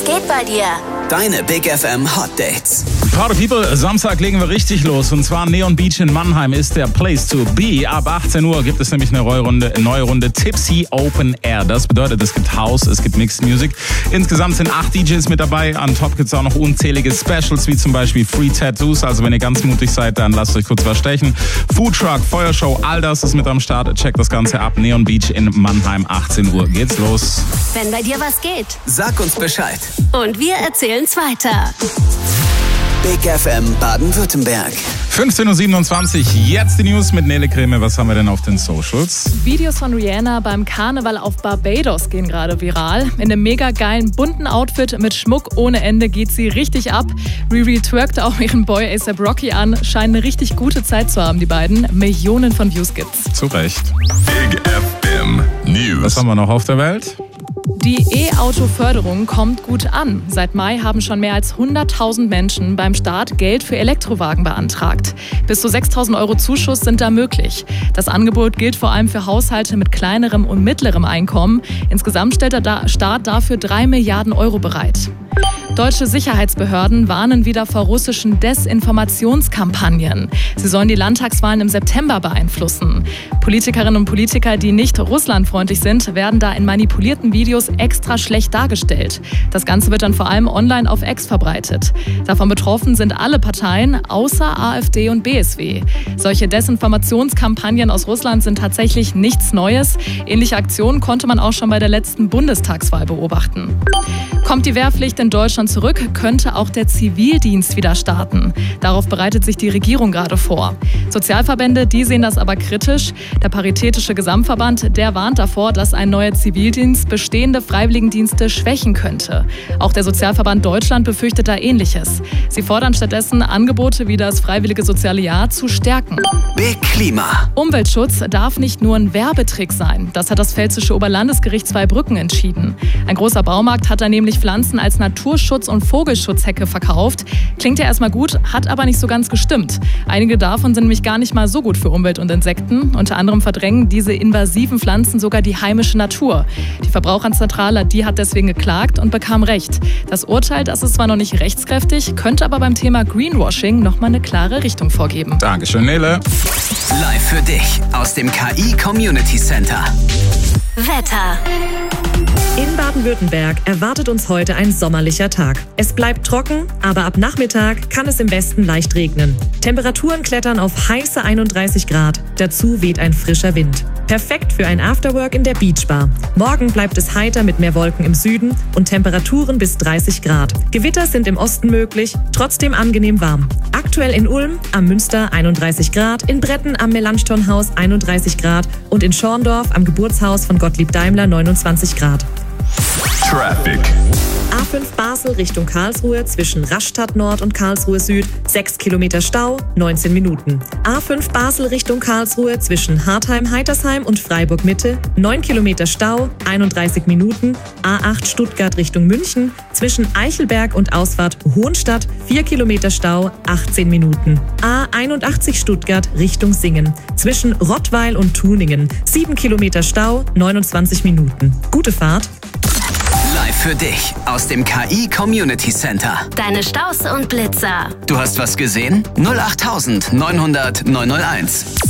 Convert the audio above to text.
geht bei dir? Deine Big FM Hot Dates. Party People, Samstag legen wir richtig los. Und zwar Neon Beach in Mannheim ist der Place to be. Ab 18 Uhr gibt es nämlich eine neue Runde Tipsy Open Air. Das bedeutet, es gibt House, es gibt Mixed Music. Insgesamt sind 8 DJs mit dabei. An top gibt es auch noch unzählige Specials, wie zum Beispiel Free Tattoos. Also wenn ihr ganz mutig seid, dann lasst euch kurz was stechen. Food Truck, Feuershow, all das ist mit am Start. Checkt das Ganze ab. Neon Beach in Mannheim, 18 Uhr geht's los. Wenn bei dir was geht. Sag uns Bescheid. Und wir erzählen's weiter. Big FM Baden-Württemberg. 15.27 Uhr, jetzt die News mit Nele Creme. Was haben wir denn auf den Socials? Videos von Rihanna beim Karneval auf Barbados gehen gerade viral. In einem mega geilen, bunten Outfit mit Schmuck ohne Ende geht sie richtig ab. Riri twerkte auch ihren Boy A$AP Rocky an. Scheinen eine richtig gute Zeit zu haben, die beiden. Millionen von Views gibt's. Zu Recht. Big FM News. Was haben wir noch auf der Welt? Die E-Auto-Förderung kommt gut an. Seit Mai haben schon mehr als 100.000 Menschen beim Staat Geld für Elektrowagen beantragt. Bis zu 6.000 € Zuschuss sind da möglich. Das Angebot gilt vor allem für Haushalte mit kleinerem und mittlerem Einkommen. Insgesamt stellt der Staat dafür 3 Milliarden € bereit. Deutsche Sicherheitsbehörden warnen wieder vor russischen Desinformationskampagnen. Sie sollen die Landtagswahlen im September beeinflussen. Politikerinnen und Politiker, die nicht russlandfreundlich sind, werden da in manipulierten Videos extra schlecht dargestellt. Das Ganze wird dann vor allem online auf X verbreitet. Davon betroffen sind alle Parteien außer AfD und BSW. Solche Desinformationskampagnen aus Russland sind tatsächlich nichts Neues. Ähnliche Aktionen konnte man auch schon bei der letzten Bundestagswahl beobachten. Kommt die Wehrpflicht in Deutschland zurück, könnte auch der Zivildienst wieder starten. Darauf bereitet sich die Regierung gerade vor. Sozialverbände, die sehen das aber kritisch. Der Paritätische Gesamtverband, der warnt davor, dass ein neuer Zivildienst bestehende Freiwilligendienste schwächen könnte. Auch der Sozialverband Deutschland befürchtet da Ähnliches. Sie fordern stattdessen, Angebote wie das Freiwillige Soziale Jahr zu stärken. Big Klima. Umweltschutz darf nicht nur ein Werbetrick sein. Das hat das Pfälzische Oberlandesgericht Zweibrücken entschieden. Ein großer Baumarkt hat da nämlich Pflanzen als Naturschutz- und Vogelschutzhecke verkauft. Klingt ja erstmal gut, hat aber nicht so ganz gestimmt. Einige davon sind nämlich gar nicht mal so gut für Umwelt und Insekten. Unter anderem verdrängen diese invasiven Pflanzen sogar die heimische Natur. Die Verbraucherzentrale, die hat deswegen geklagt und bekam Recht. Das Urteil, das ist zwar noch nicht rechtskräftig, könnte aber beim Thema Greenwashing nochmal eine klare Richtung vorgeben. Dankeschön, Nele. Live für dich aus dem KI Community Center. Wetter. In Baden-Württemberg erwartet uns heute ein sommerlicher Tag. Es bleibt trocken, aber ab Nachmittag kann es im Westen leicht regnen. Temperaturen klettern auf heiße 31 Grad. Dazu weht ein frischer Wind. Perfekt für ein Afterwork in der Beachbar. Morgen bleibt es heiter mit mehr Wolken im Süden und Temperaturen bis 30 Grad. Gewitter sind im Osten möglich, trotzdem angenehm warm. Aktuell in Ulm am Münster 31 Grad, in Bretten am Melanchthonhaus 31 Grad und in Schorndorf am Geburtshaus von Gottlieb Daimler 29 Grad. Traffic. A5 Basel Richtung Karlsruhe zwischen Rastatt Nord und Karlsruhe Süd 6 Kilometer Stau, 19 Minuten. A5 Basel Richtung Karlsruhe zwischen Hartheim-Heitersheim und Freiburg Mitte 9 Kilometer Stau, 31 Minuten. A8 Stuttgart Richtung München zwischen Eichelberg und Ausfahrt Hohenstadt 4 Kilometer Stau, 18 Minuten. A81 Stuttgart Richtung Singen zwischen Rottweil und Tuningen 7 Kilometer Stau, 29 Minuten. Gute Fahrt. Live für dich aus dem KI Community Center. Deine Staus und Blitzer. Du hast was gesehen? 08900 901.